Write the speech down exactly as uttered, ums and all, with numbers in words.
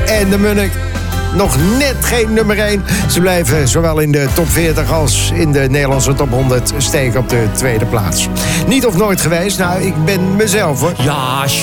en de Munnik. Nog net geen nummer één. Ze blijven zowel in de top veertig als in de Nederlandse top honderd steken op de tweede plaats. Niet of nooit geweest? Nou, ik ben mezelf hoor. Ja,